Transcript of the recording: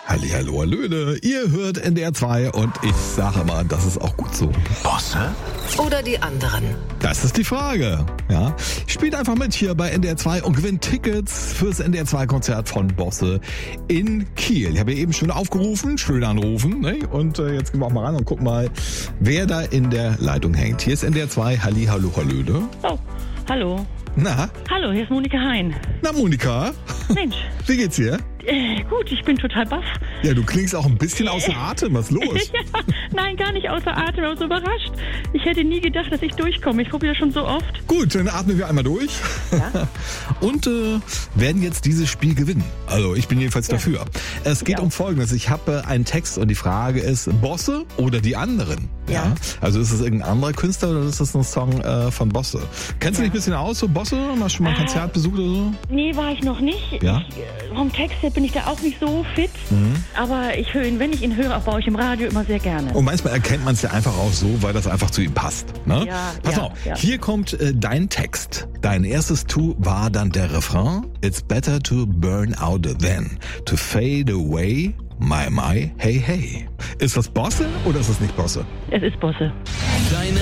Hallihallo, hallöle. Ihr hört NDR 2 und ich sage mal, das ist auch gut so. Bosse? Oder die anderen? Das ist die Frage. Ja, spielt einfach mit hier bei NDR 2 und gewinnt Tickets fürs NDR 2 Konzert von Bosse in Kiel. Ich habe ja eben schon aufgerufen, schön anrufen, ne? Und jetzt gehen wir auch mal ran und gucken mal, wer da in der Leitung hängt. Hier ist NDR 2, Hallihallo, hallöle. Oh, hallo. Na? Hallo, hier ist Monika Hein. Na, Monika? Mensch. Wie geht's dir? Gut, ich bin total baff. Ja, du klingst auch ein bisschen außer Atem. Was ist los? Ja, nein, gar nicht außer Atem, aber so überrascht. Ich hätte nie gedacht, dass ich durchkomme. Ich probiere schon so oft. Gut, dann atmen wir einmal durch. Ja. Und werden jetzt dieses Spiel gewinnen. Also ich bin jedenfalls dafür. Es geht um Folgendes. Ich habe einen Text und die Frage ist, Bosse oder die anderen? Ja. Also ist es irgendein anderer Künstler oder ist es ein Song von Bosse? Kennst du dich ein bisschen aus, so Bosse? Hast du schon mal ein Konzert besucht oder so? Nee, war ich noch nicht. Ja? Vom Text her bin ich da auch nicht so fit. Aber ich höre ihn, wenn ich ihn höre, auch bei euch im Radio immer sehr gerne. Und manchmal erkennt man es ja einfach auch so, weil das einfach zu ihm passt. Ne? Ja, Pass ja, auf, ja. hier kommt dein Text. Dein erstes To war dann der Refrain. It's better to burn out than to fade away. My, hey, hey. Ist das Bosse oder ist das nicht Bosse? Es ist Bosse. Deine